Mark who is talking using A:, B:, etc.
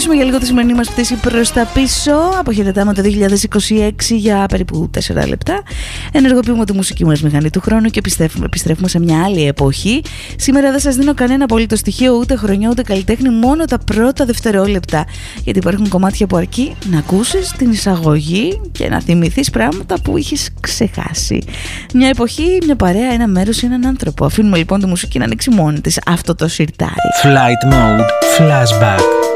A: γυρίσουμε για λίγο τη σημερινή μας πτήση προς τα πίσω. Αποχαιρετάμε το 2026 για περίπου 4 λεπτά. Ενεργοποιούμε τη μουσική μας μηχανή του χρόνου και επιστρέφουμε σε μια άλλη εποχή. Σήμερα δεν σας δίνω κανένα απολύτως στοιχείο, ούτε χρονιά ούτε καλλιτέχνη, μόνο τα πρώτα δευτερόλεπτα. Γιατί υπάρχουν κομμάτια που αρκεί να ακούσεις την εισαγωγή και να θυμηθείς πράγματα που είχες ξεχάσει. Μια εποχή, μια παρέα, ένα μέρος ή έναν άνθρωπο. Αφήνουμε λοιπόν τη μουσική να ανοίξει μόνη της αυτό το σιρτάρι.
B: Flight Mode Flashback.